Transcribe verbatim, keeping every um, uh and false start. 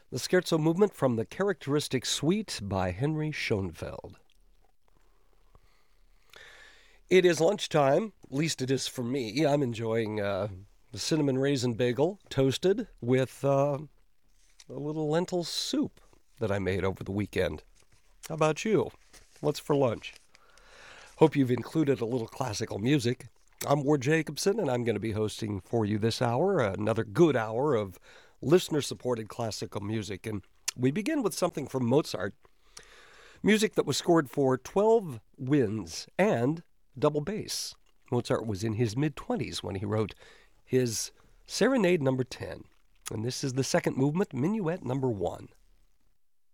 The Scherzo Movement from the Characteristic Suite by Henry Schoenfeld. It is lunchtime, at least it is for me. I'm enjoying uh, the cinnamon raisin bagel, toasted, with uh, a little lentil soup that I made over the weekend. How about you? What's for lunch? Hope you've included a little classical music. I'm Ward Jacobson, and I'm going to be hosting for you this hour, another good hour of listener-supported classical music. And we begin with something from Mozart, music that was scored for twelve winds and double bass. Mozart was in his mid-twenties when he wrote his Serenade number ten. And this is the second movement, Minuet number one.